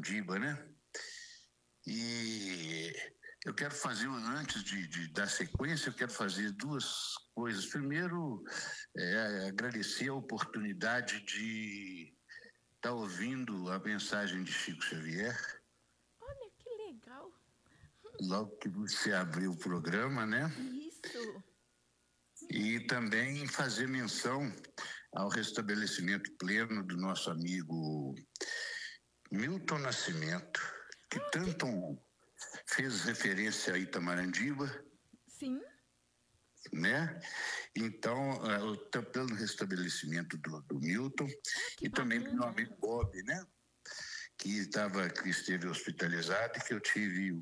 Tamandiba, né? E eu quero fazer, antes de dar sequência, eu quero fazer duas coisas. Primeiro, agradecer a oportunidade de estar ouvindo a mensagem de Chico Xavier. Olha que legal. Logo que você abriu o programa, né? Isso. E também fazer menção ao restabelecimento pleno do nosso amigo Milton Nascimento, que tanto fez referência a Itamandiba. Sim. Né? Então, pelo restabelecimento do Milton Que e também do bacana. meu amigo Bob, né? Que esteve hospitalizado e que eu tive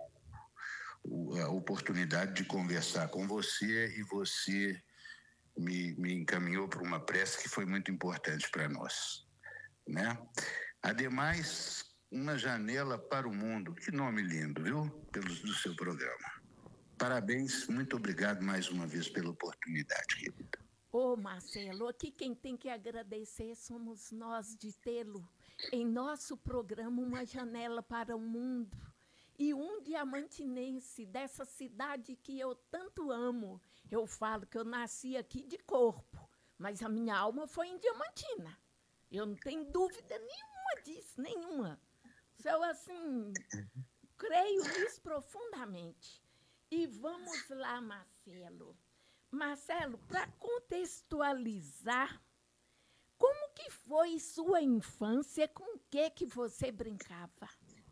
a oportunidade de conversar com você, e você me encaminhou para uma prece que foi muito importante para nós, né? Ademais, uma janela para o mundo. Que nome lindo, viu? Do seu programa. Parabéns, muito obrigado mais uma vez pela oportunidade, querida. Ô, Marcelo, aqui quem tem que agradecer somos nós de tê-lo em nosso programa Uma Janela para o Mundo. E um diamantinense dessa cidade que eu tanto amo. Eu falo que eu nasci aqui de corpo, mas a minha alma foi em Diamantina. Eu não tenho dúvida nenhuma disso, nenhuma. Eu, assim, creio nisso profundamente. E vamos lá, Marcelo. Marcelo, para contextualizar, como que foi sua infância? Com o que você brincava?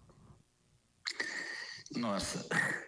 Nossa,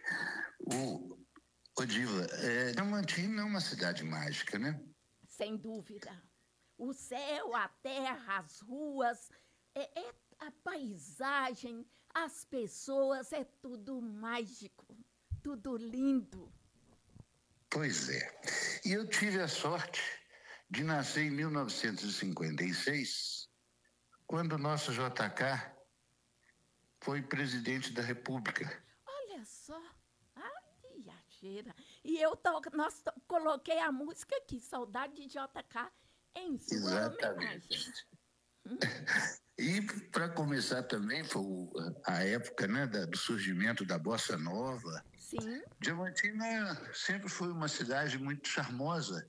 o Diva, Diamantina é uma cidade mágica, né? Sem dúvida. O céu, a terra, as ruas, a paisagem, as pessoas, é tudo mágico, tudo lindo. Pois é. E eu tive a sorte de nascer em 1956, quando o nosso JK foi presidente da República. Olha só. Ai, a cheira. E coloquei a música aqui, Saudade de JK, em sua homenagem. E, para começar também, foi a época, né, do surgimento da Bossa Nova. Sim. Diamantina sempre foi uma cidade muito charmosa.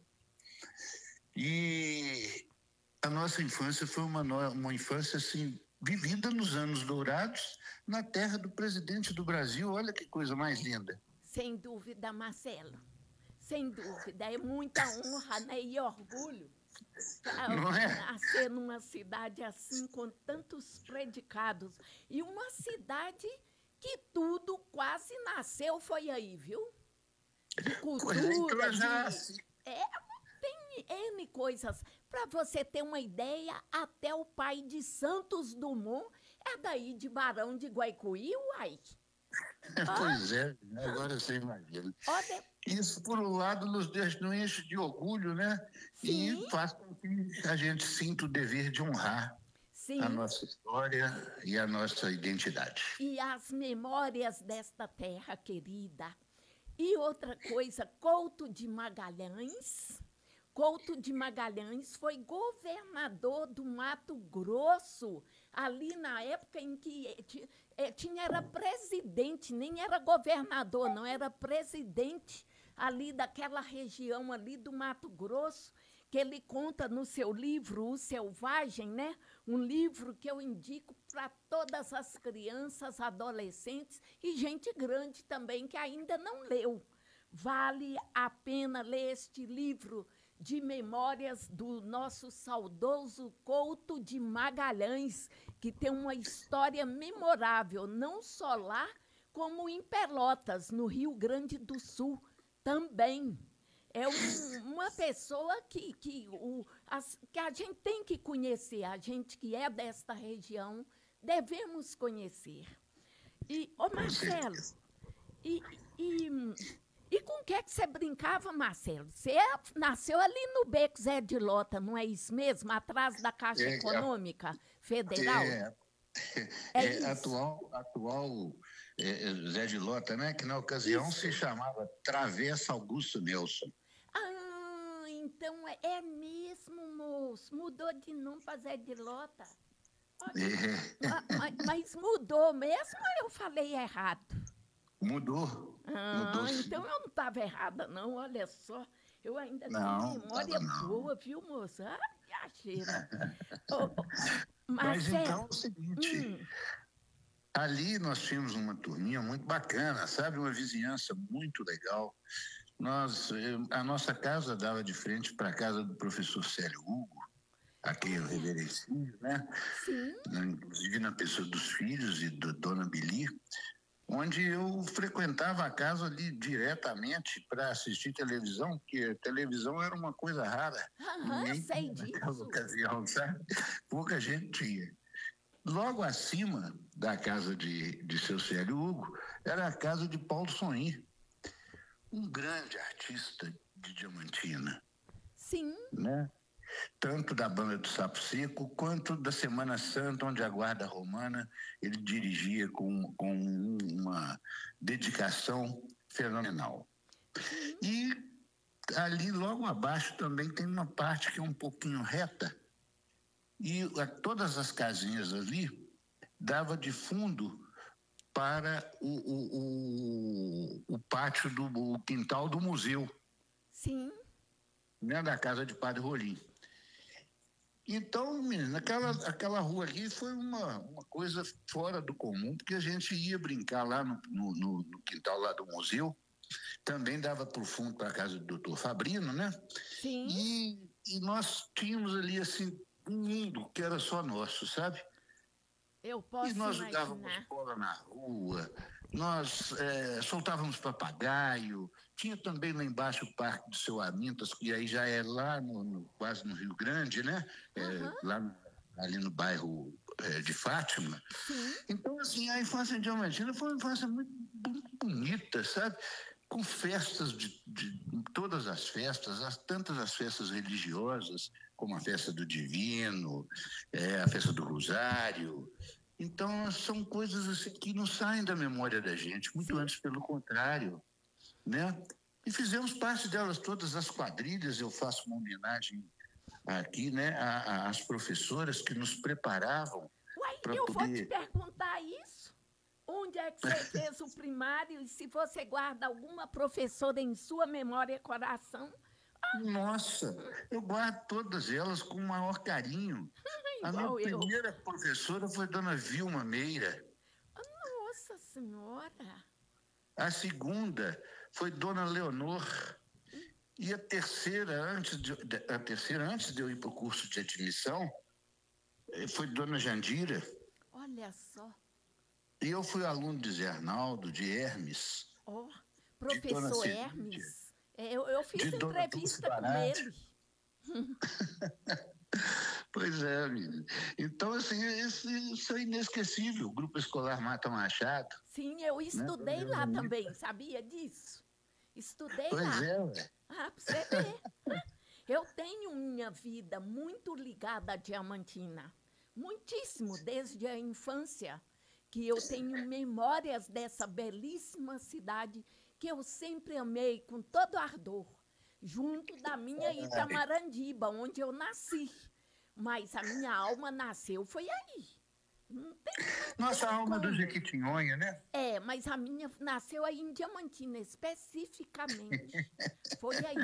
E a nossa infância foi uma infância assim, vivida nos anos dourados, na terra do presidente do Brasil. Olha que coisa mais linda. Sem dúvida, Marcelo. Sem dúvida. É muita honra, né, e orgulho Não é? nascer numa cidade assim, com tantos predicados. E uma cidade que tudo quase nasceu foi aí, viu? De cultura, tem N coisas. Para você ter uma ideia, até o pai de Santos Dumont é daí de Barão de Guaicuí, uai. Pois é, agora você imagina. Olha, isso, por um lado, nos enche de orgulho, né? Sim. E faz com que a gente sinta o dever de honrar a nossa história e a nossa identidade. E as memórias desta terra querida. E outra coisa, Couto de Magalhães. Couto de Magalhães foi governador do Mato Grosso, ali na época em que era presidente, nem era governador, não, era presidente ali daquela região ali do Mato Grosso, que ele conta no seu livro O Selvagem, né? Um livro que eu indico para todas as crianças, adolescentes e gente grande também que ainda não leu. Vale a pena ler este livro de memórias do nosso saudoso Couto de Magalhães, que tem uma história memorável, não só lá, como em Pelotas, no Rio Grande do Sul, também. É uma pessoa que a gente tem que conhecer, a gente que é desta região, devemos conhecer. E, Marcelo, e com o que você brincava, Marcelo? Você nasceu ali no Beco Zé de Lota, não é isso mesmo? Atrás da Caixa Econômica Federal? Atual Zé de Lota, né? Que na ocasião se chamava Travessa Augusto Nelson. Ah, então é mesmo, moço. Mudou de nome para Zé de Lota. Olha, mas mudou. mudou mesmo ou eu falei errado? Mudou. Mudou, sim. Então eu não estava errada, não, olha só. Eu ainda Não, tenho memória não. boa, viu, moça? Ai, cheira. Ô, Mas então é Marcelo, o seguinte, ali nós tínhamos uma turminha muito bacana, sabe? Uma vizinhança muito legal. A nossa casa dava de frente para a casa do professor Célio Hugo, a quem eu reverencio, né? sim, Inclusive na pessoa dos filhos e da dona Beli, onde eu frequentava a casa ali diretamente para assistir televisão, porque televisão era uma coisa rara. Ninguém sei tinha naquela disso. ocasião, sabe? Pouca gente tinha. Logo acima da casa de seu Célio Hugo era a casa de Paulo Soim, um grande artista de Diamantina, Sim, né? Tanto da banda do Sapo Seco, quanto da Semana Santa, onde a Guarda Romana ele dirigia com uma dedicação fenomenal. sim, E ali, logo abaixo, também tem uma parte que é um pouquinho reta, e todas as casinhas ali dava de fundo para o pátio do quintal do museu, sim. né, da casa de Padre Rolim. Então, menina, aquela rua ali foi uma coisa fora do comum, porque a gente ia brincar lá no quintal lá do museu, também dava para o fundo para a casa do doutor Fabrino, né? Sim, E nós tínhamos ali, assim, um mundo que era só nosso, sabe? eu E posso nós jogávamos imaginar. bola na rua, nós soltávamos papagaio, tinha também lá embaixo o Parque do Seu Amintas, que aí já é lá quase no Rio Grande, né? Lá ali no bairro de Fátima. Sim, Então, assim, a infância em Diamantina foi uma infância muito, muito bonita, sabe? Com festas de todas as festas, tantas as festas religiosas, como a festa do Divino, a festa do Rosário. Então, são coisas assim que não saem da memória da gente, muito sim. antes, pelo contrário, né? E fizemos parte delas, todas as quadrilhas. Eu faço uma homenagem aqui, né, às professoras que nos preparavam Uai, para eu vou te poder. perguntar isso. Onde é que você fez o primário e se você guarda alguma professora em sua memória e coração? Nossa, eu guardo todas elas com o maior carinho. A minha Igual eu. primeira professora foi Dona Vilma Meira. Nossa Senhora! A segunda foi Dona Leonor. E a terceira, antes de eu ir para o curso de admissão, foi Dona Jandira. Olha só. E eu fui aluno de Zé Arnaldo, de Hermes, Ó, de Dona professor Celídia, Hermes. Eu de fiz Dona Dulce entrevista com Barata. ele. Pois é, menina. Então, assim, isso é inesquecível. O Grupo Escolar Mata Machado, Sim, eu né? estudei lá também, sabia disso? Estudei Pois lá. é, ué. Ah, pra você ver. Eu tenho minha vida muito ligada à Diamantina. Muitíssimo, desde a infância, que eu tenho memórias dessa belíssima cidade que eu sempre amei com todo ardor, junto da minha Itamarandiba, onde eu nasci. Mas a minha alma nasceu, foi aí. Não tem Nossa alma do como. Jequitinhonha, né? Mas a minha nasceu aí em Diamantina, especificamente. Foi aí.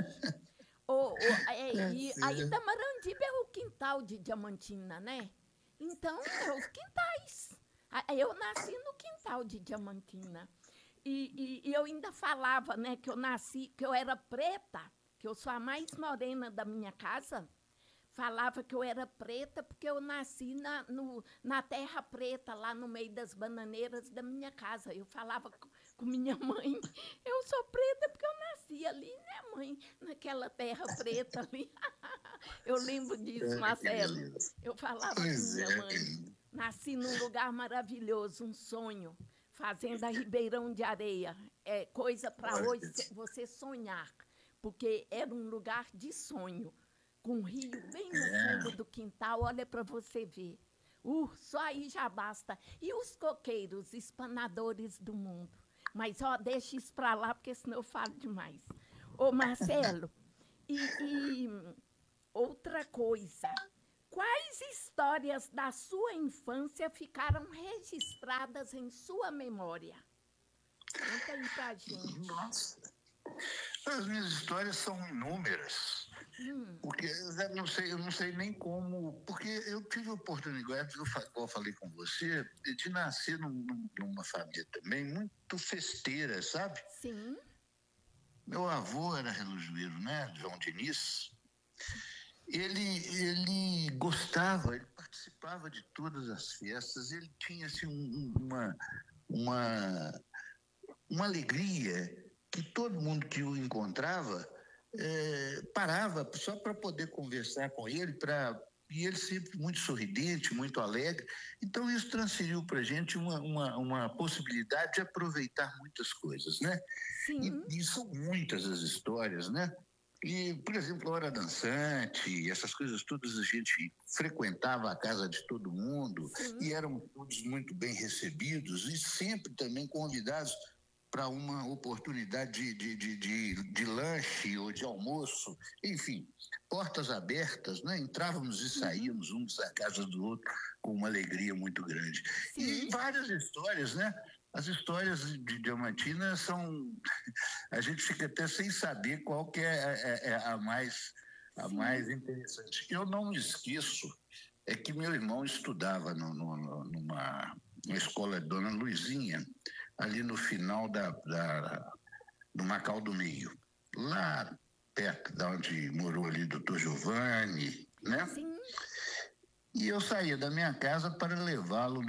E a Itamarandiba é o quintal de Diamantina, né? Então, é os quintais. Eu nasci no quintal de Diamantina. E eu ainda falava, né, que eu nasci, que eu era preta, que eu sou a mais morena da minha casa. Falava que eu era preta porque eu nasci na terra preta, lá no meio das bananeiras da minha casa. Eu falava com minha mãe, eu sou preta porque eu nasci ali, né, mãe? Naquela terra preta ali. Eu lembro disso, Marcelo. Eu falava com minha mãe. Nasci num lugar maravilhoso, um sonho. Fazenda Ribeirão de Areia. É coisa para hoje você sonhar, porque era um lugar de sonho, com um rio bem no fundo do quintal, olha para você ver. Só aí já basta. E os coqueiros, espanadores do mundo. Mas, deixa isso para lá, porque senão eu falo demais. Ô, Marcelo, e outra coisa, Quais histórias da sua infância ficaram registradas em sua memória? Conta aí pra gente. Nossa, as minhas histórias são inúmeras. Porque eu não sei nem como. Porque eu tive a oportunidade, eu falei com você, de nascer numa família também muito festeira, sabe? Sim. Meu avô era relojoeiro, né? João Diniz. Ele gostava, ele participava de todas as festas, ele tinha assim, uma, uma alegria que todo mundo que o encontrava parava só para poder conversar com ele, e ele sempre muito sorridente, muito alegre. Então, isso transferiu para a gente uma possibilidade de aproveitar muitas coisas, né? Sim. E são muitas as histórias, né? E, por exemplo, a hora dançante, essas coisas todas, a gente frequentava a casa de todo mundo. Sim. E eram todos muito bem recebidos e sempre também convidados para uma oportunidade de lanche ou de almoço, enfim, portas abertas, né? Entrávamos e saíamos uns da casa do outro com uma alegria muito grande. Sim. E várias histórias, né? As histórias de Diamantina são... A gente fica até sem saber qual que é a mais interessante. Eu não me esqueço, é que meu irmão estudava numa escola Dona Luizinha, ali no final do Macau do Meio, lá perto de onde morou ali o doutor Giovanni, né? Sim. E eu saía da minha casa para levá-lo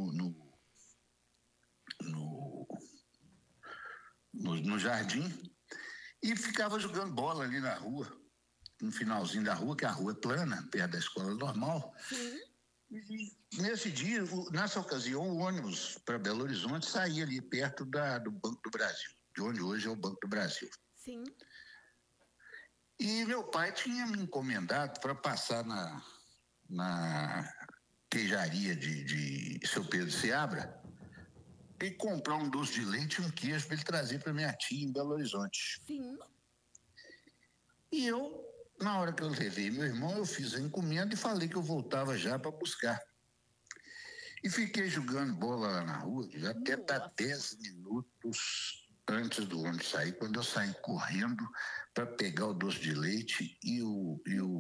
no jardim e ficava jogando bola ali na rua, no finalzinho da rua, que a rua é plana, perto da escola normal. Sim. E nesse dia, nessa ocasião, o ônibus para Belo Horizonte saía ali perto do Banco do Brasil, de onde hoje é o Banco do Brasil. Sim. E meu pai tinha me encomendado para passar na queijaria de Seu Pedro Seabra e comprar um doce de leite e um queijo para ele trazer para minha tia em Belo Horizonte. Sim. E eu, na hora que eu levei meu irmão, eu fiz a encomenda e falei que eu voltava já para buscar. E fiquei jogando bola lá na rua, já até tá 10 minutos antes do ônibus sair, quando eu saí correndo para pegar o doce de leite e o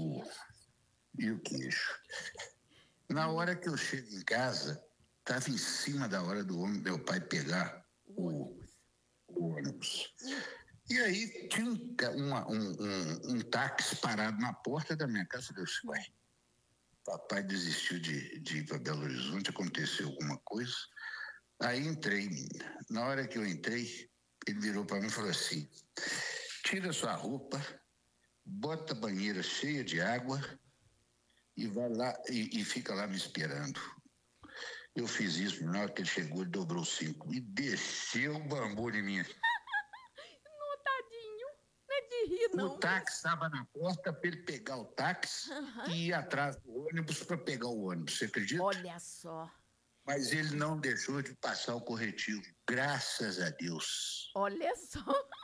queijo. Na hora que eu chego em casa, estava em cima da hora do meu pai pegar o ônibus. E aí tinha um táxi parado na porta da minha casa. Eu disse, ué, papai desistiu de ir para Belo Horizonte, aconteceu alguma coisa. Aí entrei. Na hora que eu entrei, ele virou para mim e falou assim, tira sua roupa, bota a banheira cheia de água e vai lá e fica lá me esperando. Eu fiz isso, na hora que ele chegou, ele dobrou 5 e desceu o bambu em mim. Não, tadinho. Não é de rir, não. O táxi estava na porta para ele pegar o táxi e ir atrás do ônibus para pegar o ônibus. Você acredita? Olha só. Mas ele não deixou de passar o corretivo. Graças a Deus. Olha só.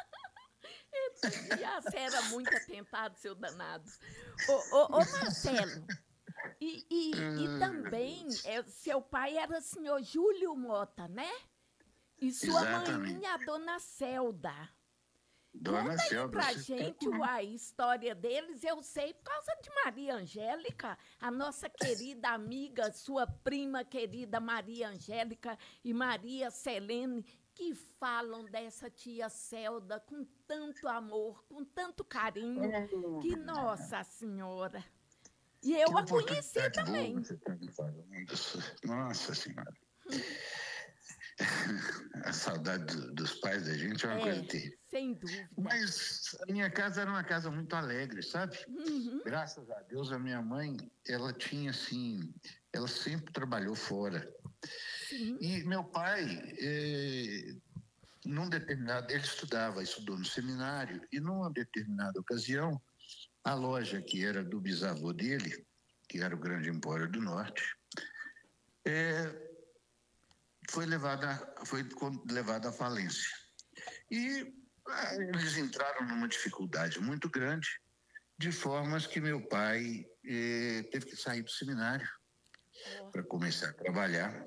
Você era muito atentado, seu danado. Ô Marcelo, e também, seu pai era o senhor Júlio Mota, né? E sua mãe, a dona Celda. Dona Conta Celda. aí pra gente a história deles. Eu sei por causa de Maria Angélica, a nossa querida amiga, sua prima querida Maria Angélica e Maria Selene, que falam dessa tia Celda com tanto amor, com tanto carinho, que Nossa Senhora. E eu a conheci também. Nossa Senhora. A saudade dos pais da gente é uma coisa terrível. Sem dúvida. Mas a minha casa era uma casa muito alegre, sabe? Graças a Deus, a minha mãe, ela tinha assim, ela sempre trabalhou fora. Sim. E meu pai, ele estudou no seminário, e numa determinada ocasião, a loja que era do bisavô dele, que era o Grande Empório do Norte, foi levada à falência. E eles entraram numa dificuldade muito grande de formas que meu pai teve que sair do seminário para começar a trabalhar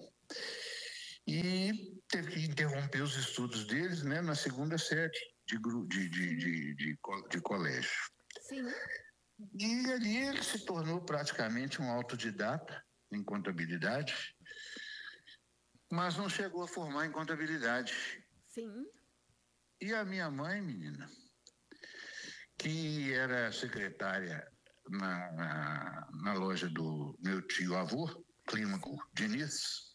e teve que interromper os estudos deles, né, na segunda série de colégio. Sim. E ali ele se tornou praticamente um autodidata em contabilidade, mas não chegou a formar em contabilidade. Sim. E a minha mãe, menina, que era secretária na loja do meu tio-avô, Clímaco Diniz,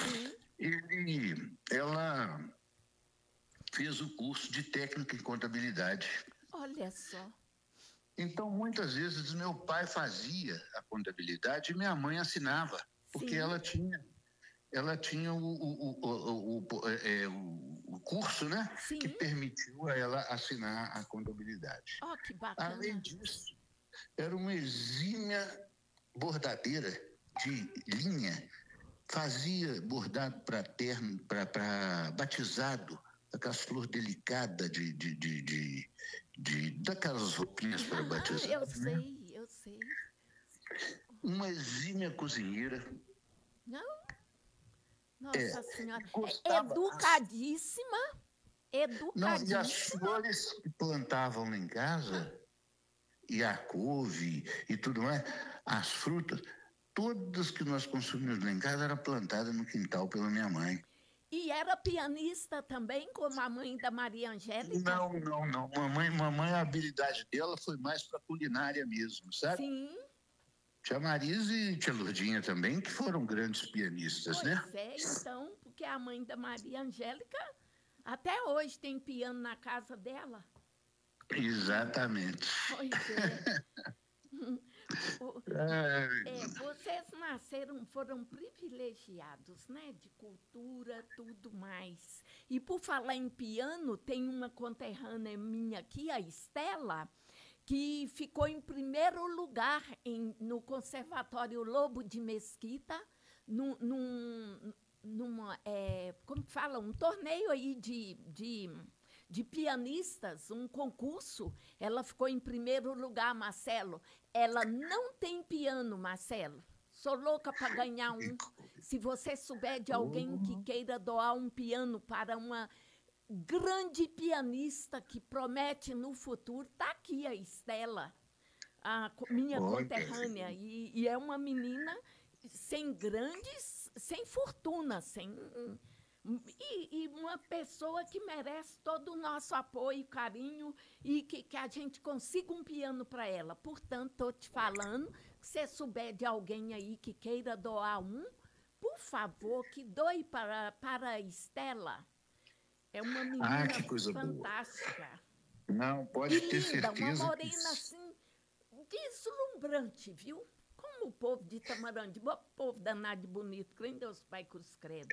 ela fez o curso de técnica em contabilidade. Olha só. Então, muitas vezes, meu pai fazia a contabilidade e minha mãe assinava, porque ela tinha o curso, né, que permitiu a ela assinar a contabilidade. Oh, que bacana. Além disso, era uma exímia bordadeira de linha, fazia bordado para terno, para batizado, aquelas flores delicadas daquelas roupinhas para batizado. Eu sei. Uma exímia cozinheira. Não? Nossa Senhora. Educadíssima. Educadíssima. Não, e as flores que plantavam lá em casa, e a couve e tudo mais, as frutas, todas que nós consumimos lá em casa eram plantadas no quintal pela minha mãe. E era pianista também, como a mãe da Maria Angélica? Não. Mamãe, a habilidade dela foi mais para culinária mesmo, sabe? Sim. Tia Marisa e tia Lourdinha também, que foram grandes pianistas, né? Pois é, então, porque a mãe da Maria Angélica até hoje tem piano na casa dela. Exatamente. Pois vocês foram privilegiados, né? De cultura, tudo mais. E por falar em piano, tem uma conterrânea minha aqui, a Estela, que ficou em primeiro lugar no Conservatório Lobo de Mesquita, como fala, um torneio aí de pianistas, um concurso. Ela ficou em primeiro lugar, Marcelo. Ela não tem piano, Marcelo. Sou louca para ganhar um. Se você souber de alguém que queira doar um piano para uma grande pianista que promete no futuro, está aqui a Estela, a minha conterrânea. E é uma menina sem fortuna, e uma pessoa que merece todo o nosso apoio e carinho e que a gente consiga um piano para ela. Portanto, estou te falando, se você souber de alguém aí que queira doar um, por favor, que doe para a Estela. É uma menina que coisa fantástica. Boa. Não, pode ter certeza. Uma morena assim, deslumbrante, viu? Como o povo de Tamarandi, o povo danado de bonito, crê em Deus Pai Cruz Credo.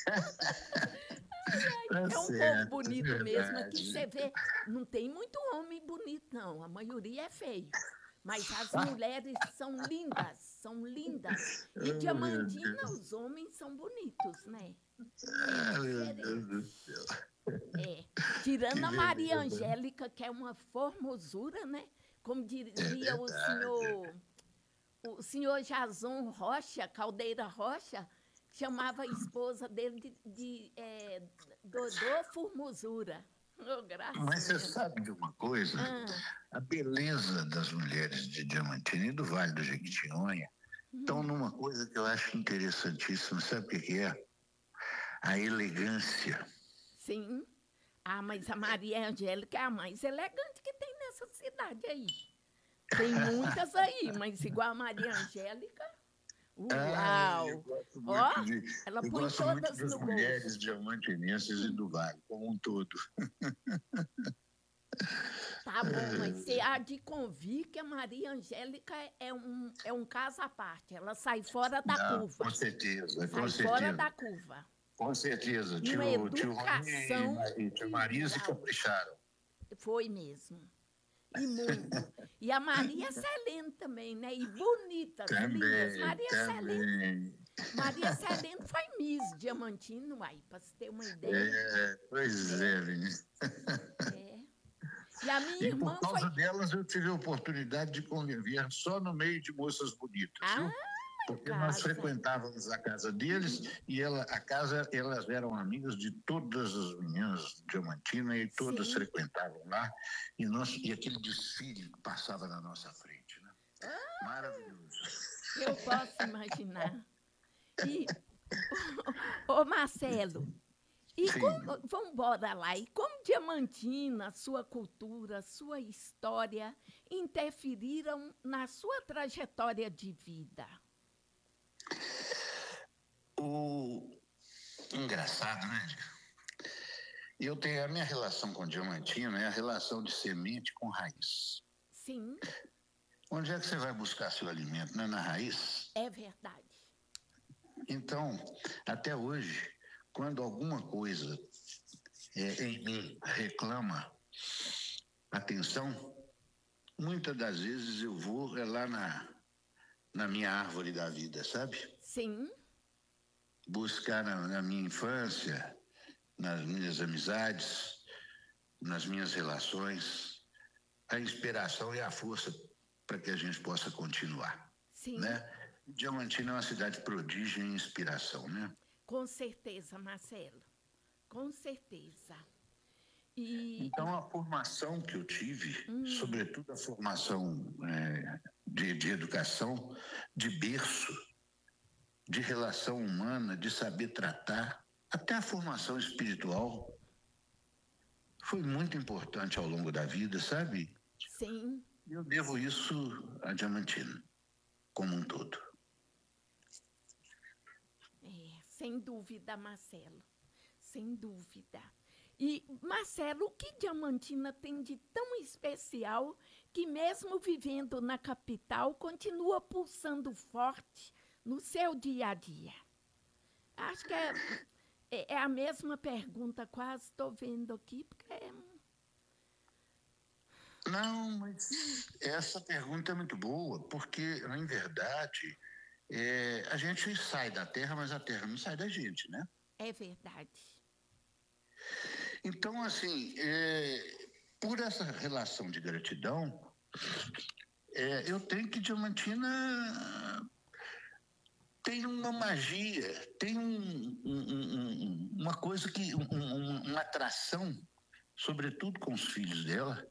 É um povo bonito mesmo. Aqui você vê, não tem muito homem bonito, não. A maioria é feio. Mas as mulheres são lindas. E Diamantina, os homens são bonitos, né? Meu Deus do céu. Tirando a Maria Angélica, que é uma formosura, né? Como dizia o senhor Jason Rocha, Caldeira Rocha, chamava a esposa dele de Dodô Formosura. Oh, mas você sabe de uma coisa? A beleza das mulheres de Diamantina e do Vale do Jequitinhonha estão numa coisa que eu acho interessantíssima. Sabe o que é? A elegância. Sim. Mas a Maria Angélica é a mais elegante que tem nessa cidade aí. Tem muitas aí, mas igual a Maria Angélica, uau! Ela põe todas no bolso. Mulheres diamantinenses e do Vale, como um todo. Tá bom, mas você há de convir que a Maria Angélica é um caso à parte. Ela sai fora da curva. Com certeza, sai fora da curva. Com certeza. Tio Rony e tia Marisa se capricharam. Foi mesmo. E muito. E a Maria Celene também, né? E bonitas, lindas. Maria Celene foi Miss Diamantino, aí, para você ter uma ideia. Pois é, menina. E a minha E por irmã foi... causa delas eu tive a oportunidade de conviver só no meio de moças bonitas, Ah, viu? Porque nós casa. frequentávamos a casa deles e elas eram amigas de todas as meninas de Diamantina e todas Sim. frequentavam lá. E aquele desfile que passava na nossa frente, né? Maravilhoso. Eu posso imaginar. E, ô Marcelo, e Sim. como, vamos embora lá, e como Diamantina, sua cultura, sua história interferiram na sua trajetória de vida? O engraçado, né? Eu tenho a minha relação com Diamantina é a relação de semente com raiz. Sim, Onde é que você vai buscar seu alimento? Não é na raiz? é verdade. Então, até hoje, quando alguma coisa em mim reclama atenção, muitas das vezes eu vou lá na minha árvore da vida, sabe? Sim, Buscar na minha infância, nas minhas amizades, nas minhas relações, a inspiração e a força para que a gente possa continuar, sim, né? Diamantina é uma cidade prodígio em inspiração, né? com certeza, Marcelo, com certeza. E, Então, a formação que eu tive, hum, sobretudo a formação de educação, de berço, de relação humana, de saber tratar, até a formação espiritual, foi muito importante ao longo da vida, sabe? sim, Eu devo isso a Diamantina, como um todo. sem dúvida, Marcelo, sem dúvida. E, Marcelo, o que Diamantina tem de tão especial que, mesmo vivendo na capital, continua pulsando forte no seu dia a dia? Acho que é a mesma pergunta, quase estou vendo aqui, porque Não, mas essa pergunta é muito boa, porque, na verdade, a gente sai da Terra, mas a Terra não sai da gente, né? é verdade. Então, assim, por essa relação de gratidão, eu tenho que Diamantina tem uma magia, tem uma coisa que, uma atração, sobretudo com os filhos dela,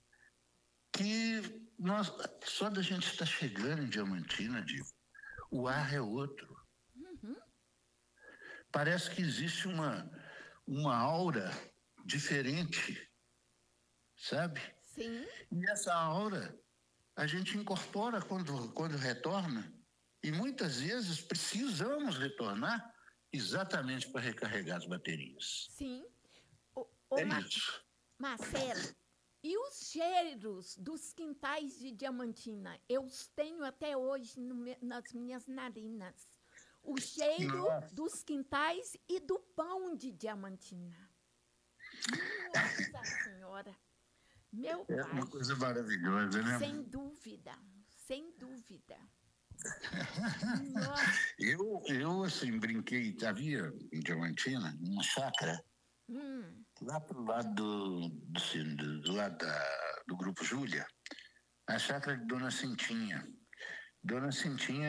que nós, só da gente estar chegando em Diamantina, Digo, o ar é outro. Uhum, Parece que existe uma aura diferente, sabe? sim, E essa aura a gente incorpora quando retorna, e muitas vezes precisamos retornar exatamente para recarregar as baterias. sim. É isso. Marcelo, e os cheiros dos quintais de Diamantina? Eu os tenho até hoje nas minhas narinas. O cheiro Nossa, dos quintais e do pão de Diamantina. Nossa Senhora, meu é pai, uma coisa maravilhosa, né? sem dúvida, sem dúvida. Nossa, Eu assim, brinquei, havia em Diamantina uma chácara lá pro lado do lado do Grupo Júlia, a chácara de Dona Cintinha. Dona Cintinha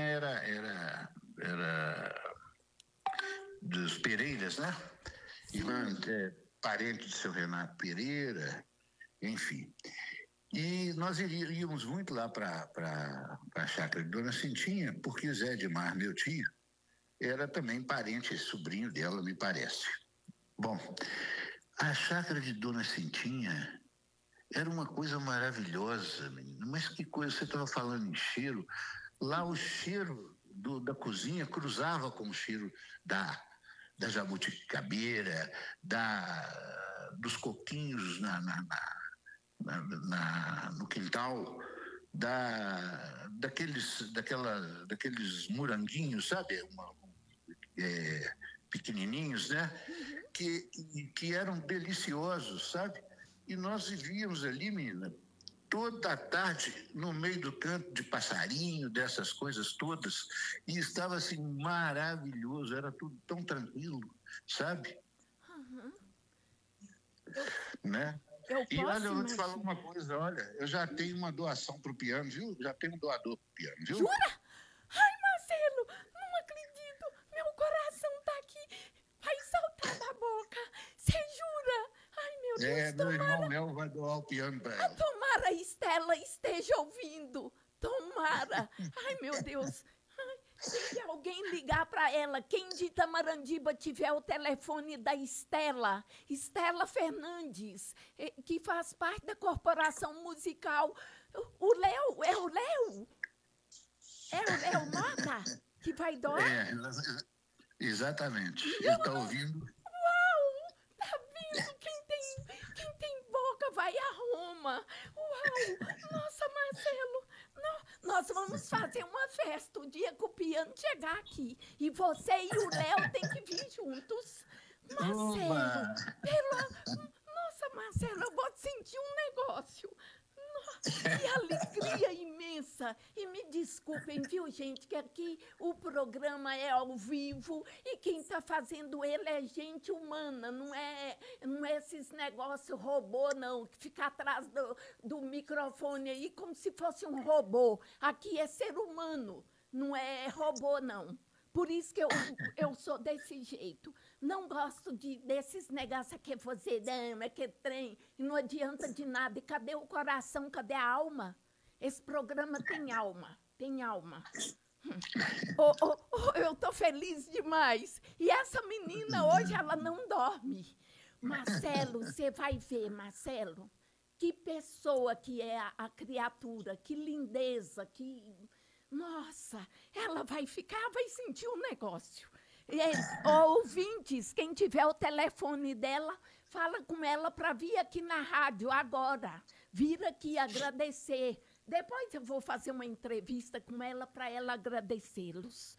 era dos Pereiras, né? Irmã, parente de seu Renato Pereira, enfim. E nós íamos muito lá para a chácara de Dona Cintinha, porque Zé Edmar, meu tio, era também parente, sobrinho dela, me parece. Bom, a chácara de Dona Cintinha era uma coisa maravilhosa, menino. Mas que coisa, você estava falando em cheiro. Lá o cheiro da cozinha cruzava com o cheiro da jabuticabeira, dos coquinhos no quintal, daqueles moranguinhos, sabe? Pequenininhos, né? uhum, Que eram deliciosos, sabe? E nós vivíamos ali, menina, toda a tarde no meio do canto de passarinho, dessas coisas todas, e estava assim maravilhoso, era tudo tão tranquilo, sabe? uhum. Eu, Né? Eu E posso olha, eu vou te falar imaginar. uma coisa, olha, eu já tenho uma doação para o piano, viu? Já tenho um doador para o piano, viu? Jura? Ai, Marcelo, não acredito. Meu coração tá aqui. Vai saltar da boca. Você jura? Ai, meu Deus, Meu irmão Léo vai doar o piano para ela. tomara a Estela esteja ouvindo. Tomara. Ai, meu Deus. Ai, tem que alguém ligar para ela. Quem de Itamarandiba tiver o telefone da Estela, Estela Fernandes, que faz parte da corporação musical. O Léo, é o Léo? É o Léo Mota que vai doar? Exatamente. Ele está ouvindo. Uau! Tá vendo? Quem tem boca vai a Roma. Uau! Nossa, Marcelo, nós vamos fazer uma festa o dia que o piano chegar aqui. E você e o Léo têm que vir juntos. Marcelo, nossa, Marcelo, eu vou sentir um negócio. Que alegria imensa! E me desculpem, viu, gente, que aqui o programa é ao vivo e quem está fazendo ele é gente humana, não é esses negócios robô, não, que fica atrás do microfone aí como se fosse um robô. Aqui é ser humano, não é robô, não. Por isso que eu sou desse jeito. Não gosto desses negócios que você ama, que trem, e não adianta de nada. E cadê o coração, cadê a alma? Esse programa tem alma, tem alma. Eu tô feliz demais. E essa menina hoje, ela não dorme. Marcelo, você vai ver, Marcelo, que pessoa que é a criatura, que lindeza, que... Nossa, ela vai sentir um negócio. Ouvintes, quem tiver o telefone dela, fala com ela para vir aqui na rádio agora. Vir aqui agradecer. Depois eu vou fazer uma entrevista com ela para ela agradecê-los.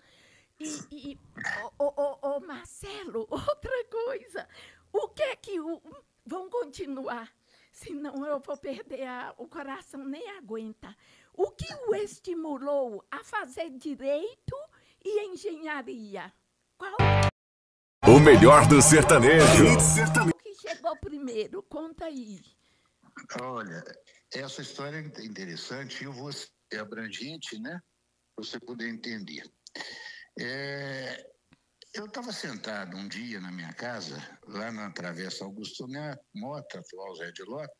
Marcelo, outra coisa. O que é que... Vamos continuar, senão eu vou perder o coração, nem aguenta. O que o estimulou a fazer direito e engenharia? Qual? O melhor do sertanejo. O que chegou primeiro? Conta aí. Olha, essa história é interessante e eu vou ser abrangente, né? Para você poder entender. Eu estava sentado um dia na minha casa, lá na Travessa Augusto Mota, atual Zé de Lota,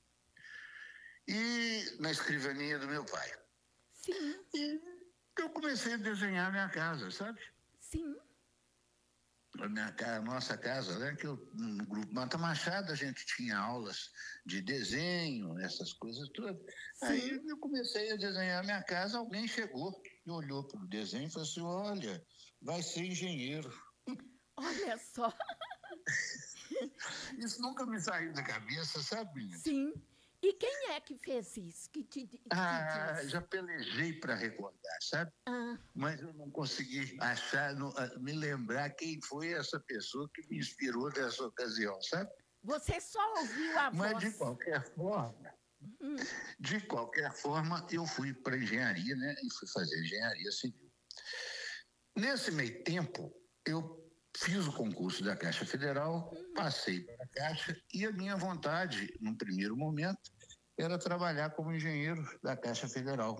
e na escrivaninha do meu pai. Sim. E eu comecei a desenhar a minha casa, sabe? Sim. A nossa casa, né? Que no Grupo Mata Machado a gente tinha aulas de desenho, essas coisas todas. Sim. Aí eu comecei a desenhar a minha casa, alguém chegou e olhou para o desenho e falou assim, olha, vai ser engenheiro. Olha só. Isso nunca me saiu da cabeça, sabe, menina? Sim. E quem é que fez isso? Que te disse? Já pelejei para recordar, sabe? Mas eu não consegui me lembrar quem foi essa pessoa que me inspirou nessa ocasião, sabe? Você só ouviu a voz. Mas de qualquer forma, eu fui para engenharia, né? E fui fazer engenharia civil. Nesse meio tempo, eu fiz o concurso da Caixa Federal, passei para a Caixa e a minha vontade, num primeiro momento, era trabalhar como engenheiro da Caixa Federal.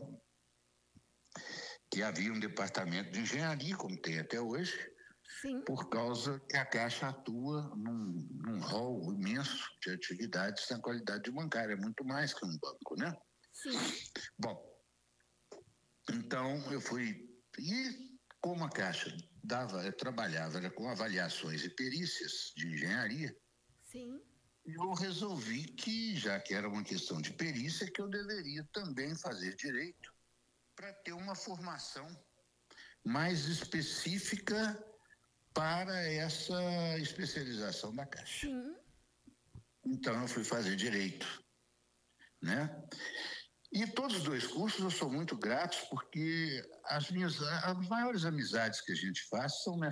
Que havia um departamento de engenharia, como tem até hoje, sim, por causa que a Caixa atua num rol imenso de atividades na qualidade bancária, muito mais que um banco, né? Sim. Bom, então eu fui... E como a Caixa trabalhava com avaliações e perícias de engenharia, sim, eu resolvi que, já que era uma questão de perícia, que eu deveria também fazer direito para ter uma formação mais específica para essa especialização da Caixa. Sim. Então eu fui fazer direito, né? E todos os dois cursos eu sou muito grato porque as maiores amizades que a gente faz são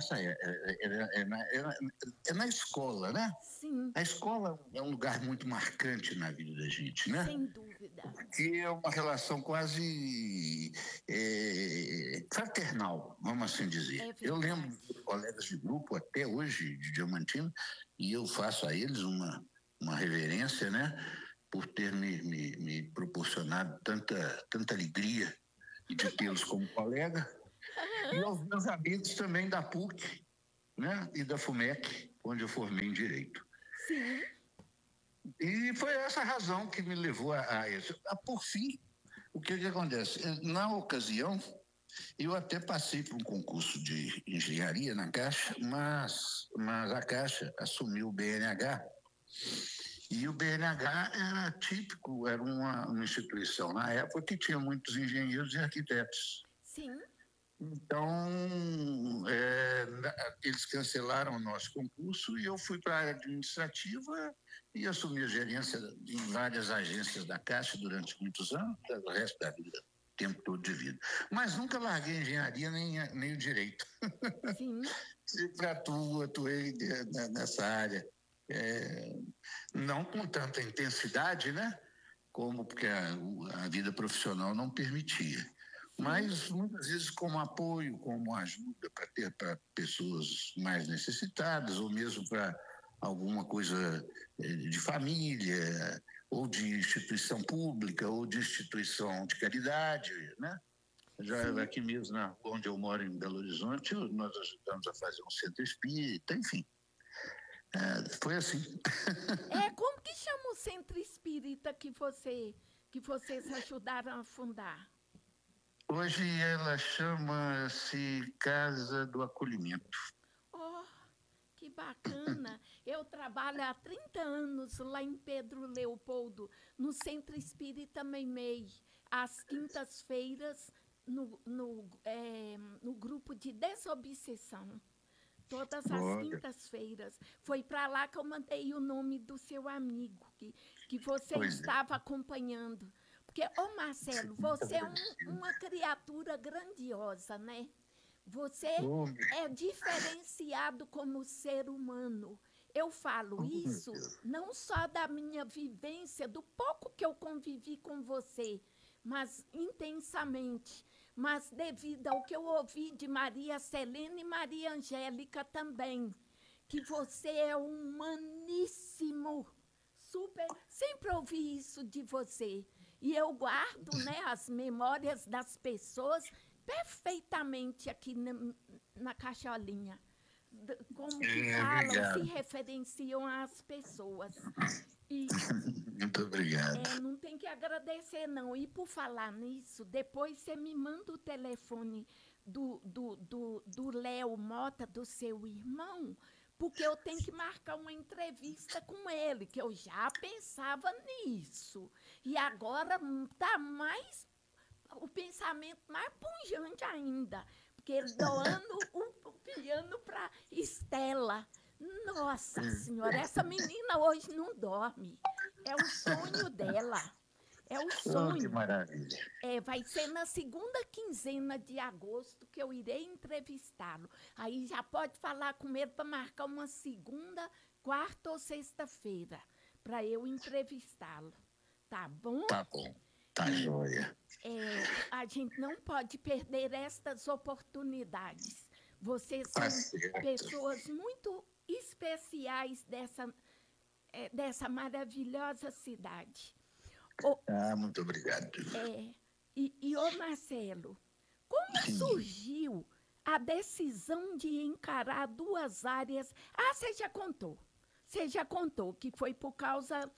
na escola, né? Sim. A escola é um lugar muito marcante na vida da gente, né? Sem dúvida. Porque é uma relação quase fraternal, vamos assim dizer. Eu lembro de colegas de grupo até hoje, de Diamantina, e eu faço a eles uma uma reverência, né? Por ter me proporcionado tanta alegria de tê-los como colega. E aos meus amigos também da PUC, né? E da FUMEC, onde eu formei em Direito. Sim. E foi essa a razão que me levou a isso. Por fim, o que acontece? Na ocasião, eu até passei por um concurso de engenharia na Caixa, mas a Caixa assumiu o BNH. E o BNH era típico, era uma instituição na época que tinha muitos engenheiros e arquitetos. Sim. Então, eles cancelaram o nosso concurso e eu fui para a área administrativa e assumi a gerência em várias agências da Caixa durante muitos anos, o resto da vida, tempo todo de vida. Mas nunca larguei a engenharia nem o direito. Sim. Sempre atuei nessa área. Não com tanta intensidade, né? Como porque a vida profissional não permitia. Mas muitas vezes como apoio, como ajuda para pessoas mais necessitadas, ou mesmo para alguma coisa de família, ou de instituição pública, ou de instituição de caridade, né? Já aqui mesmo, onde eu moro, em Belo Horizonte, nós ajudamos a fazer um centro espírita, enfim. Foi assim. Como que chama o centro espírita que vocês ajudaram a fundar? Hoje ela chama-se Casa do Acolhimento. Oh, que bacana! Eu trabalho há 30 anos lá em Pedro Leopoldo, no Centro Espírita Meimei, às quintas-feiras, no grupo de desobsessão. Todas as quintas-feiras. Foi para lá que eu mandei o nome do seu amigo, que você estava acompanhando. Porque, Marcelo, você é uma criatura grandiosa, né? Você é diferenciado como ser humano. Eu falo isso não só da minha vivência, do pouco que eu convivi com você, mas intensamente. Mas devido ao que eu ouvi de Maria Selena e Maria Angélica também, que você é humaníssimo, super. Sempre ouvi isso de você. E eu guardo, né, as memórias das pessoas perfeitamente aqui na caixolinha. Como que falam, se referenciam às pessoas. E, muito obrigado. Não tem que agradecer, não. E por falar nisso, depois você me manda o telefone do Léo Mota, do seu irmão, porque eu tenho que marcar uma entrevista com ele, que eu já pensava nisso. E agora está o pensamento mais pungente ainda, porque ele doando o piano para Estela. Nossa Senhora, essa menina hoje não dorme. É o sonho dela. É o sonho. Que maravilha. Vai ser na segunda quinzena de agosto que eu irei entrevistá-lo. Aí já pode falar com ele para marcar uma segunda, quarta ou sexta-feira para eu entrevistá-lo. Tá bom? Tá bom. Tá joia. A gente não pode perder estas oportunidades. Vocês são pessoas muito especiais dessa maravilhosa cidade. Muito obrigado. Ô Marcelo, como surgiu a decisão de encarar duas áreas? Você já contou. Você já contou que foi por causa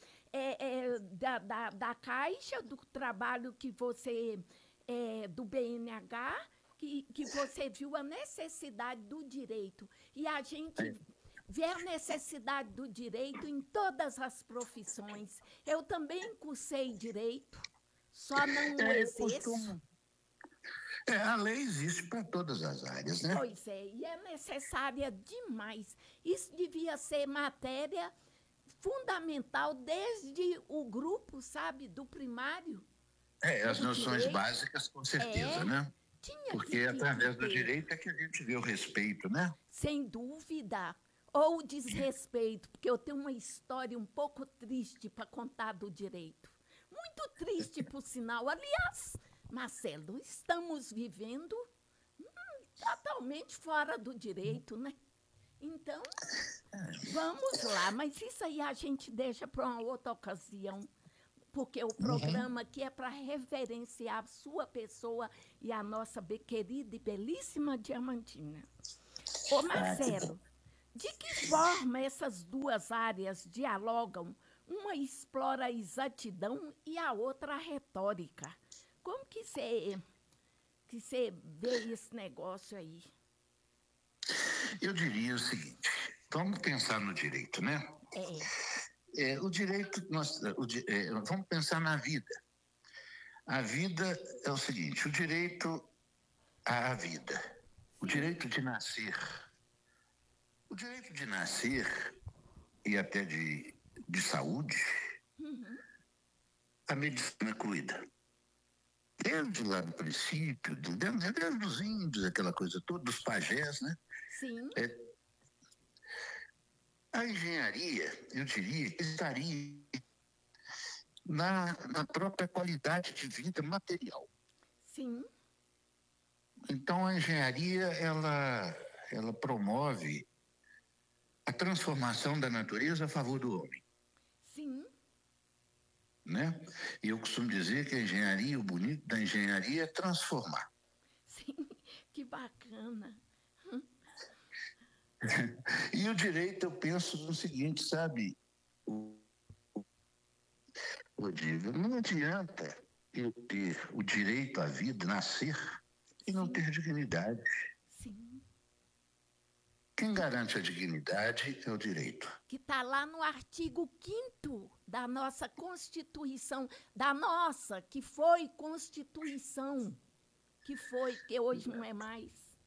da Caixa, do trabalho que você, do BNH, que você viu a necessidade do direito. E a gente vê a necessidade do direito em todas as profissões. Eu também cursei direito, só não exerço. A lei existe para todas as áreas, né? Pois é, e é necessária demais. Isso devia ser matéria fundamental desde o grupo, sabe, do primário. As noções básicas, com certeza, né? Porque através do direito é que a gente vê o respeito, né? Sem dúvida. Ou o desrespeito, porque eu tenho uma história um pouco triste para contar do direito. Muito triste, por sinal. Aliás, Marcelo, estamos vivendo totalmente fora do direito, né? Então, Vamos lá, mas isso aí a gente deixa para uma outra ocasião, porque o Uhum. programa aqui é para reverenciar a sua pessoa e a nossa querida e belíssima Diamantina. Ô Ah, que bom. Marcelo, de que forma essas duas áreas dialogam? Uma explora a exatidão e a outra a retórica. Como que você vê esse negócio aí? Eu diria o seguinte: vamos pensar no direito, né? É, O direito, vamos pensar na vida. A vida é o seguinte: o direito à vida, o sim, direito de nascer, o direito de nascer e até de saúde, uhum, a medicina cuida. Desde lá do princípio, desde os índios, aquela coisa toda, dos pajés, né? sim, É, a engenharia, eu diria, que estaria na própria qualidade de vida material. sim, Então, a engenharia, ela promove a transformação da natureza a favor do homem, sim, né? E eu costumo dizer que a engenharia, o bonito da engenharia é transformar. sim, que bacana. E o direito, eu penso no seguinte, sabe, Odívio, não adianta eu ter o direito à vida, nascer, e não Sim, ter dignidade. sim. Quem garante a dignidade é o direito. Que está lá no artigo 5º da nossa Constituição, da nossa, que foi Constituição, que foi, que hoje não é mais.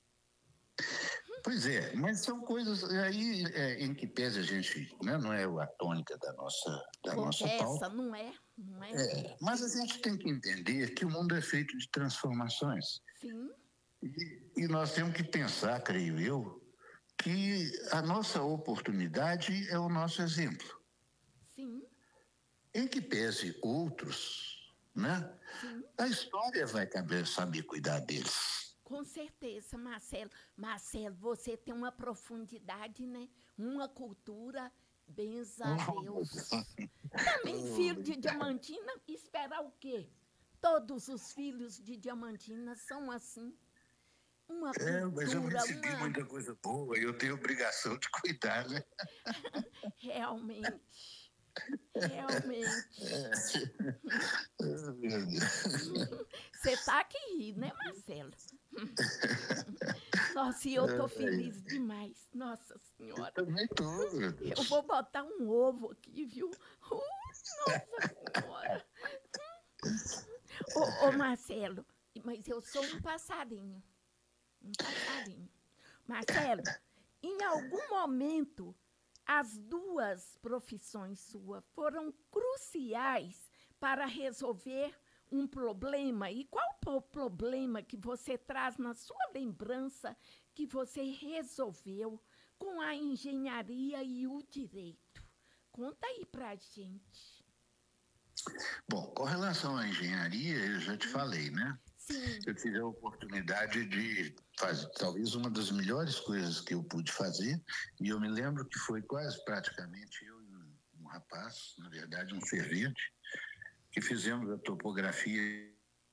Pois é, mas são coisas aí em que pese a gente, né, não é a tônica da nossa Conversa, pauta, não é? Não é? mas a gente tem que entender que o mundo é feito de transformações. Sim, E nós temos que pensar, creio eu, que a nossa oportunidade é o nosso exemplo. sim, Em que pese outros, né, sim. a história vai saber cuidar deles. Com certeza, Marcelo. Marcelo, você tem uma profundidade, né? Uma cultura, benza a Deus. Também filho de Diamantina, esperar o quê? Todos os filhos de Diamantina são assim. Uma Mas eu cultura, recebi uma. muita coisa boa e eu tenho obrigação de cuidar, né? Realmente, realmente. Meu Deus. Você tá aqui rindo, né, Marcelo? Nossa, e eu tô feliz demais. Nossa Eu Senhora. também estou, meu Eu vou Deus. botar um ovo aqui, viu? Nossa Senhora. Ô, Marcelo, mas eu sou um passarinho. Um passarinho. Marcelo, em algum momento, as duas profissões suas foram cruciais para resolver um problema. E qual o problema que você traz na sua lembrança que você resolveu com a engenharia e o direito? Conta aí pra gente. Bom, com relação à engenharia, eu já te falei, né? Sim, Eu tive a oportunidade de fazer talvez uma das melhores coisas que eu pude fazer, e eu me lembro que foi quase praticamente eu e um rapaz, na verdade um servente, que fizemos a topografia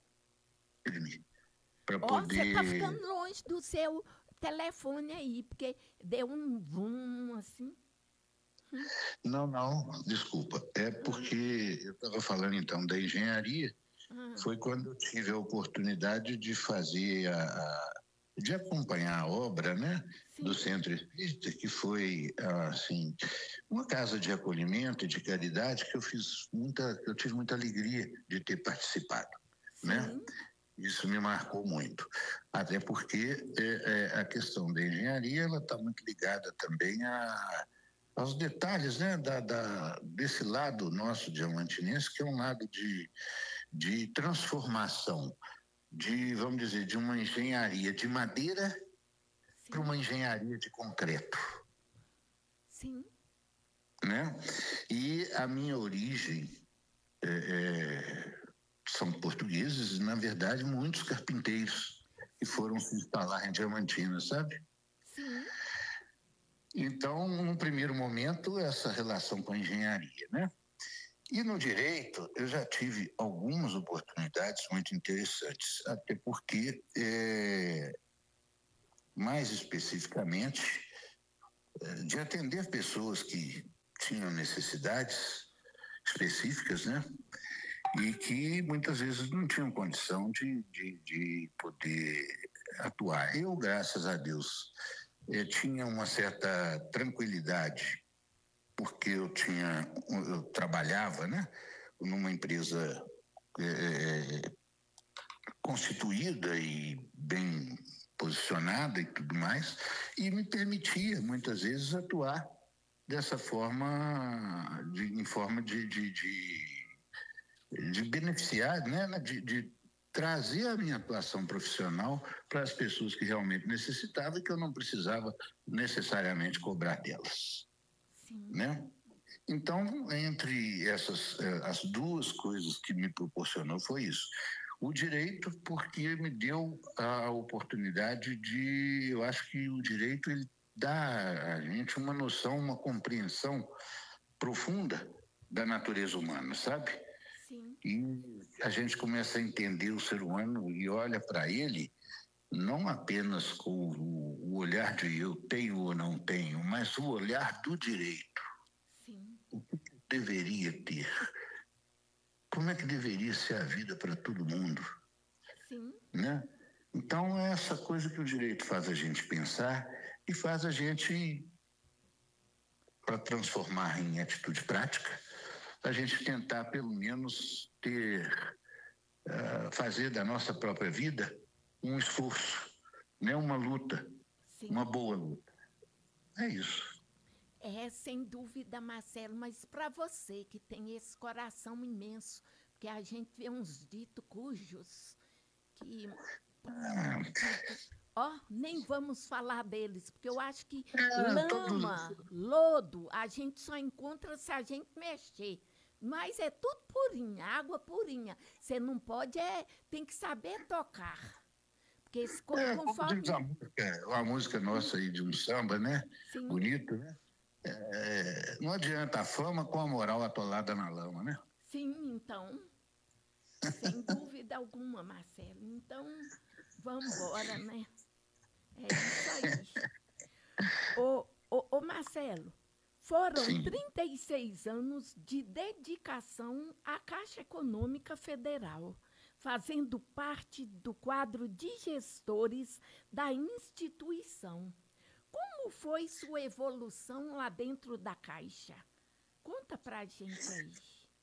para ó, você tá poder. ficando longe do seu telefone aí, porque deu um vum assim. Não, não, desculpa. É Hum, porque eu estava falando então da engenharia, hum, foi quando eu tive a oportunidade de fazer de acompanhar a obra, né, do sim. Centro Espírita, que foi assim uma casa de acolhimento e de caridade que eu tive muita alegria de ter participado, né? Sim, Isso me marcou muito, até porque a questão da engenharia ela está muito ligada também aos detalhes, né, desse lado nosso diamantinense, que é um lado de transformação, vamos dizer, de uma engenharia de madeira para sim, uma engenharia de concreto, sim. né? E a minha origem são portugueses, e, na verdade, muitos carpinteiros que Sim, foram se instalar em Diamantina, sabe? sim, Então, num primeiro momento, essa relação com a engenharia, né? E no direito, eu já tive algumas oportunidades muito interessantes, até porque, mais especificamente, de atender pessoas que tinham necessidades específicas, né? E que muitas vezes não tinham condição de poder atuar. Eu, graças a Deus, tinha uma certa tranquilidade, porque eu trabalhava, né, numa empresa constituída e bem posicionada e tudo mais, e me permitia, muitas vezes, atuar dessa forma, em forma de beneficiar, né, de trazer a minha atuação profissional para as pessoas que realmente necessitavam e que eu não precisava necessariamente cobrar delas, Sim. né? Então, entre as duas coisas que me proporcionou foi isso. O direito, porque me deu a oportunidade eu acho que o direito ele dá a gente uma noção, uma compreensão profunda da natureza humana, sabe? Sim. E a gente começa a entender o ser humano e olha para ele não apenas com o olhar de eu tenho ou não tenho, mas o olhar do direito. Sim. O que deveria ter? Como é que deveria ser a vida para todo mundo? Sim. Né? Então, é essa coisa que o direito faz a gente pensar e faz a gente, para transformar em atitude prática, a gente tentar, pelo menos, fazer da nossa própria vida um esforço, né? Uma luta, Sim. uma boa luta. É isso. Sem dúvida, Marcelo, mas para você que tem esse coração imenso, porque a gente vê uns ditos cujos que nem vamos falar deles, porque eu acho que lama, lodo, a gente só encontra se a gente mexer. Mas é tudo purinha, água purinha. Você não pode, tem que saber tocar. Porque conforme... Como diz a música nossa aí de um samba, né? Sim. Bonito, né? Não adianta a fama com a moral atolada na lama, né? Sim, então, sem dúvida alguma, Marcelo. Então, vamos embora, né? É isso aí. Ô Marcelo, foram Sim. 36 anos de dedicação à Caixa Econômica Federal, fazendo parte do quadro de gestores da instituição. Como foi sua evolução lá dentro da Caixa? Conta pra gente aí.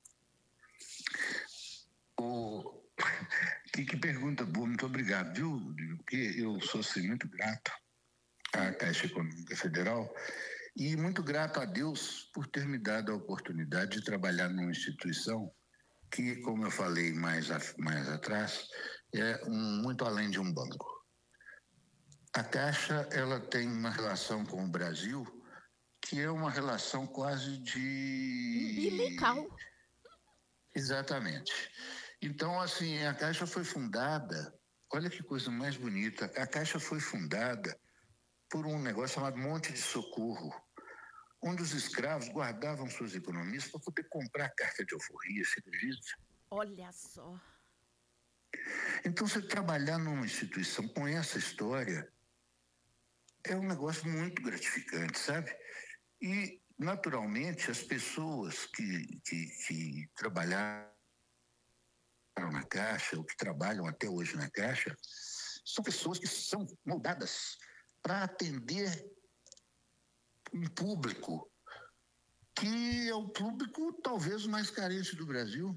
Que pergunta boa, muito obrigado, viu? Porque eu sou assim, muito grato à Caixa Econômica Federal e muito grato a Deus por ter me dado a oportunidade de trabalhar numa instituição que, como eu falei mais atrás, muito além de um banco. A Caixa ela tem uma relação com o Brasil que é uma relação quase de... umbilical. Exatamente. Então, assim, a Caixa foi fundada, olha que coisa mais bonita, a Caixa foi fundada por um negócio chamado Monte de Socorro, onde os escravos guardavam suas economias para poder comprar carta de alforria, você acredita? Olha só. Então, você trabalhar numa instituição com essa história é um negócio muito gratificante, sabe? E, naturalmente, as pessoas que trabalharam na Caixa, ou que trabalham até hoje na Caixa, são pessoas que são moldadas para atender um público que é o público talvez mais carente do Brasil.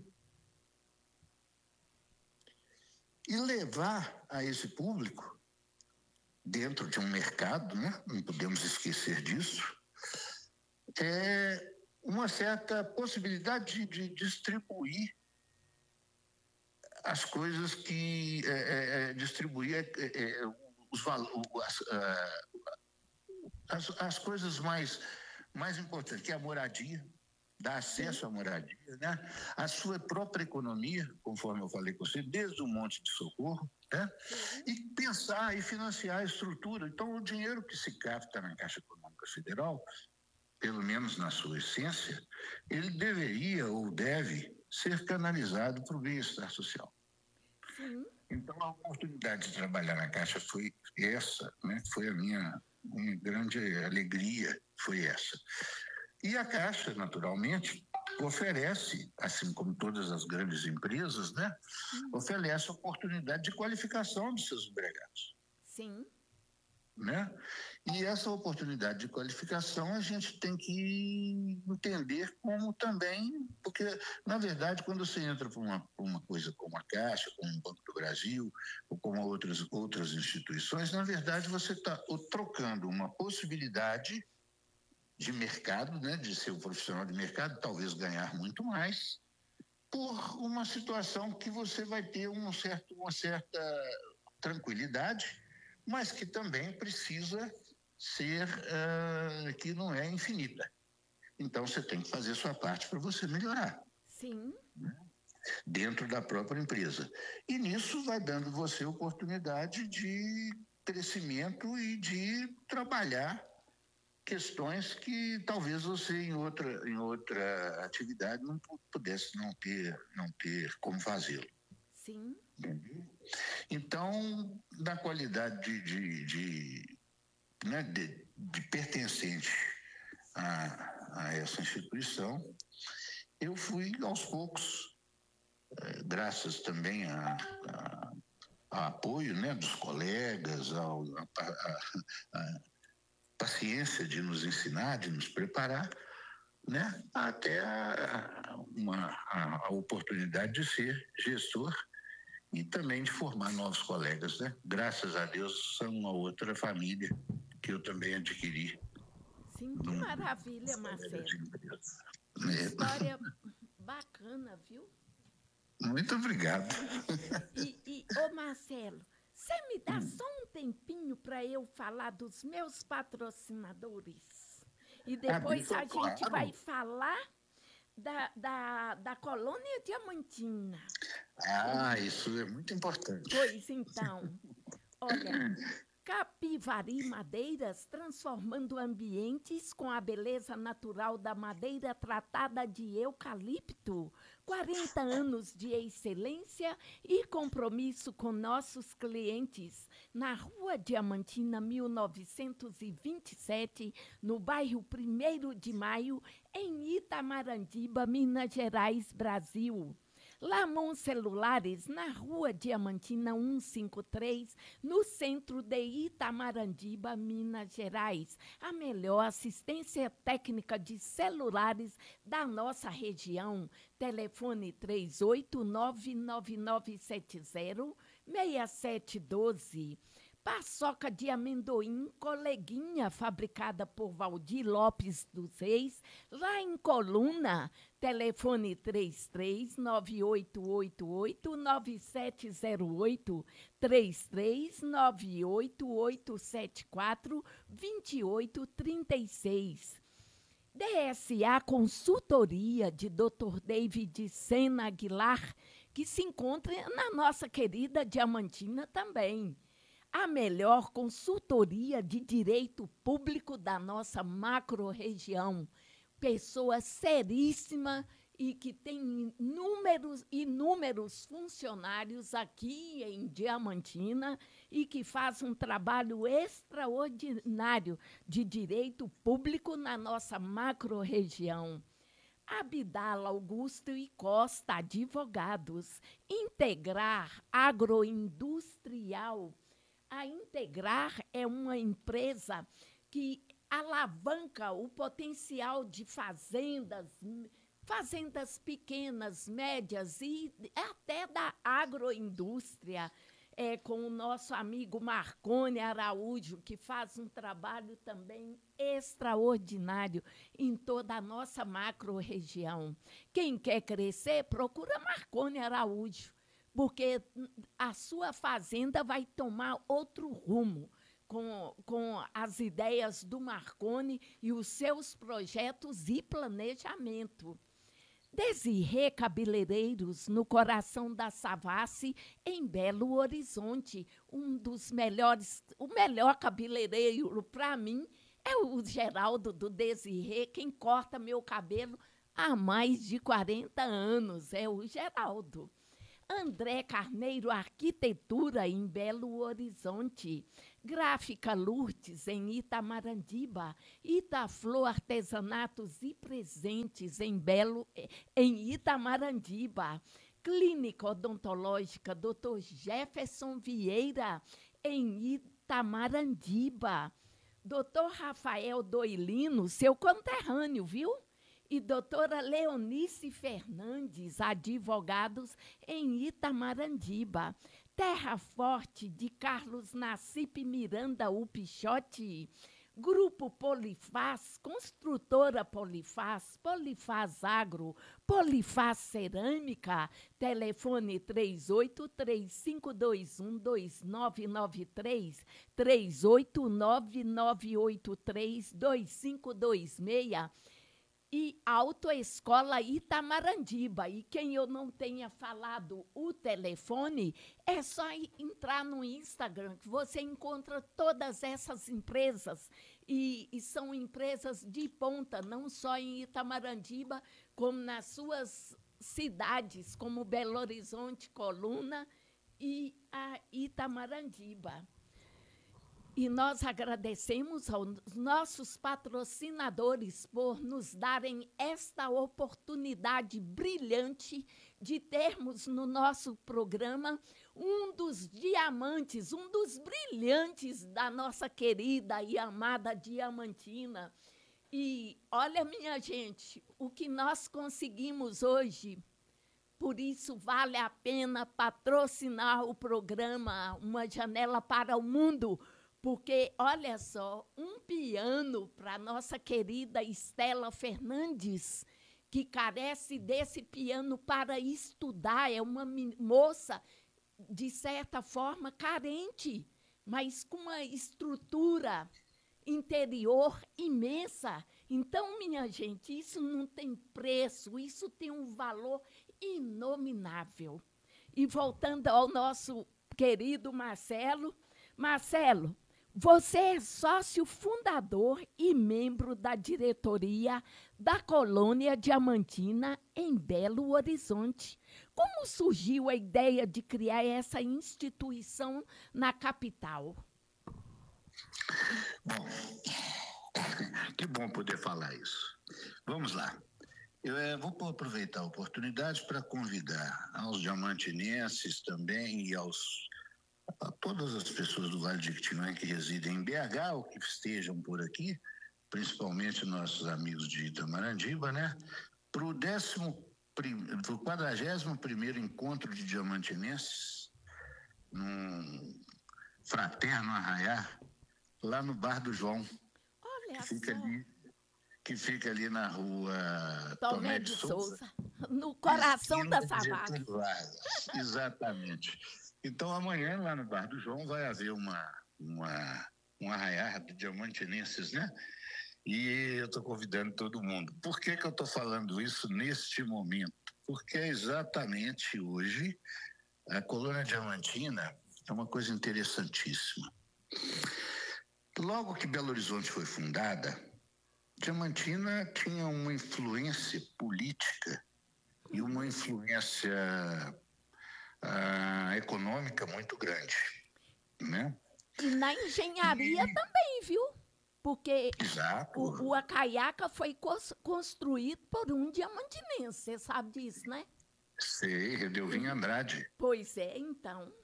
E levar a esse público, dentro de um mercado, né? Não podemos esquecer disso, uma certa possibilidade de distribuir as coisas que... distribuir os valores, as coisas mais importantes, que é a moradia, dar acesso à moradia, né? A sua própria economia, conforme eu falei com você, desde o Monte de Socorro, né? E pensar e financiar a estrutura. Então, o dinheiro que se capta na Caixa Econômica Pública Federal, pelo menos na sua essência, ele deveria ou deve ser canalizado para o bem-estar social. Sim. Então, a oportunidade de trabalhar na Caixa foi essa, né? Foi a minha grande alegria, foi essa. E a Caixa, naturalmente, oferece, assim como todas as grandes empresas, né? Oferece oportunidade de qualificação dos seus empregados. Sim. Né? E essa oportunidade de qualificação a gente tem que entender como também, porque, na verdade, quando você entra para uma coisa como a Caixa, como o Banco do Brasil, ou como outras instituições, na verdade, você está trocando uma possibilidade de mercado, né, de ser um profissional de mercado, talvez ganhar muito mais, por uma situação que você vai ter uma certa tranquilidade, mas que também precisa ser, que não é infinita. Então, você tem que fazer sua parte para você melhorar. Sim. Né? Dentro da própria empresa. E nisso vai dando você oportunidade de crescimento e de trabalhar questões que talvez você em outra atividade não pudesse não ter como fazê-lo. Sim. Entendeu? Então, na qualidade de pertencente a essa instituição, eu fui aos poucos, graças também a apoio, né, dos colegas, a paciência de nos ensinar, de nos preparar, né, até a oportunidade de ser gestor e também de formar novos colegas, né? Graças a Deus, são uma outra família que eu também adquiri. Sim, que maravilha, Marcelo. História bacana, viu? Muito obrigado. Ô Marcelo, você me dá só um tempinho para eu falar dos meus patrocinadores? E depois a gente vai falar da Colônia Diamantina. Isso é muito importante. Pois então, olha, Capivari Madeiras, transformando ambientes com a beleza natural da madeira tratada de eucalipto. 40 anos de excelência e compromisso com nossos clientes. Na Rua Diamantina, 1927, no bairro 1º de Maio, em Itamarandiba, Minas Gerais, Brasil. Lamon Celulares, na Rua Diamantina 153, no centro de Itamarandiba, Minas Gerais. A melhor assistência técnica de celulares da nossa região. Telefone 3899970-6712. Paçoca de amendoim, coleguinha, fabricada por Valdir Lopes dos Reis, lá em Coluna. Telefone 33-9888-9708, 33-98874-2836. DSA Consultoria de Dr. David Sena Aguilar, que se encontra na nossa querida Diamantina também. A melhor consultoria de direito público da nossa macro-região. Pessoa seríssima e que tem inúmeros funcionários aqui em Diamantina e que faz um trabalho extraordinário de direito público na nossa macro-região. Abdala Augusto e Costa, advogados. Integrar Agroindustrial. A Integrar é uma empresa que alavanca o potencial de fazendas pequenas, médias e até da agroindústria, com o nosso amigo Marcone Araújo, que faz um trabalho também extraordinário em toda a nossa macro-região. Quem quer crescer, procura Marcone Araújo, porque a sua fazenda vai tomar outro rumo com as ideias do Marcone e os seus projetos e planejamento. Desirê Cabeleireiros, no coração da Savassi, em Belo Horizonte. O melhor cabeleireiro, para mim, É o Geraldo do Desirê, quem corta meu cabelo há mais de 40 anos. É o Geraldo. André Carneiro Arquitetura, em Belo Horizonte. Gráfica Lourdes, em Itamarandiba. Itaflor Artesanatos e Presentes, em Itamarandiba. Clínica Odontológica Dr. Jefferson Vieira, em Itamarandiba. Doutor Rafael Doilino, seu conterrâneo, viu? E doutora Leonice Fernandes, advogados em Itamarandiba. Terra Forte, de Carlos Nassip Miranda Upichotti. Grupo Polifaz, Construtora Polifaz, Polifaz Agro, Polifaz Cerâmica, telefone 3835212993, 38998322526 e Autoescola Itamarandiba. E quem eu não tenha falado o telefone, é só entrar no Instagram, que você encontra todas essas empresas. E são empresas de ponta, não só em Itamarandiba, como nas suas cidades, como Belo Horizonte, Coluna e a Itamarandiba. E nós agradecemos aos nossos patrocinadores por nos darem esta oportunidade brilhante de termos no nosso programa um dos diamantes, um dos brilhantes da nossa querida e amada Diamantina. E olha, minha gente, o que nós conseguimos hoje, por isso vale a pena patrocinar o programa Uma Janela para o Mundo, porque, olha só, um piano para nossa querida Estela Fernandes, que carece desse piano para estudar, é uma moça, de certa forma, carente, mas com uma estrutura interior imensa. Então, minha gente, isso não tem preço, isso tem um valor inominável. E voltando ao nosso querido Marcelo, Marcelo, você é sócio fundador e membro da diretoria da Colônia Diamantina em Belo Horizonte. Como surgiu a ideia de criar essa instituição na capital? Bom, que bom poder falar isso. Vamos lá. Eu vou aproveitar a oportunidade para convidar aos diamantinenses também e a todas as pessoas do Vale de Jequitinhonha que residem em BH ou que estejam por aqui, principalmente nossos amigos de Itamarandiba, né? Para o 41º encontro de diamantinenses, num fraterno arraiar, lá no Bar do João, Olha que fica ali na rua Tomé de Souza, no coração da Savassi. Exatamente. Então, amanhã, lá no Bar do João, vai haver um arraiar de diamantinenses, né? E eu estou convidando todo mundo. Por que eu estou falando isso neste momento? Porque exatamente hoje a Colônia Diamantina é uma coisa interessantíssima. Logo que Belo Horizonte foi fundada, Diamantina tinha uma influência política e uma influência econômica muito grande, né? E na engenharia também, viu? Porque o Acaiaca foi construído por um diamantinense, você sabe disso, né? Sei, Redeuvinho Andrade. Pois é, então.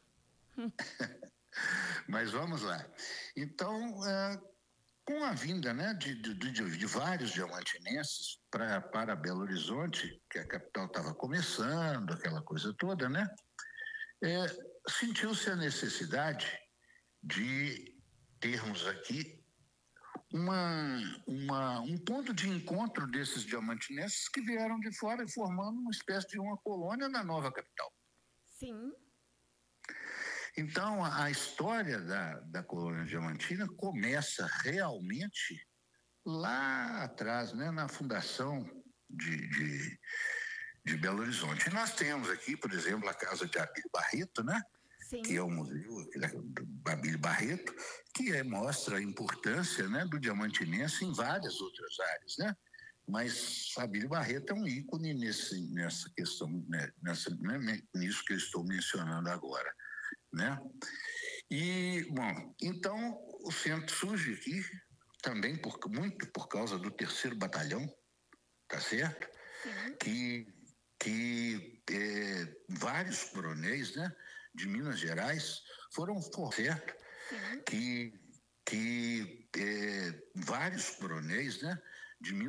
Mas vamos lá. Então, com a vinda, né, de vários diamantinenses para Belo Horizonte, que a capital estava começando, aquela coisa toda, né? Sentiu-se a necessidade de termos aqui um ponto de encontro desses diamantinenses que vieram de fora e formando uma espécie de uma colônia na nova capital. Sim. Então, a história da colônia diamantina começa realmente lá atrás, né, na fundação de Belo Horizonte. E nós temos aqui, por exemplo, a casa de Abílio Barreto, né? Sim. que é o museu do Abílio Barreto, que mostra a importância, né, do diamantinense em várias outras áreas, né? Mas Abílio Barreto é um ícone nessa questão, né, nisso que eu estou mencionando agora, né? E, bom, então o centro surge aqui também muito por causa do 3º Batalhão, tá certo? Sim. Que vários coronéis, né, de Minas Gerais foram certo? Sim. Que vários coronéis, né, de Minas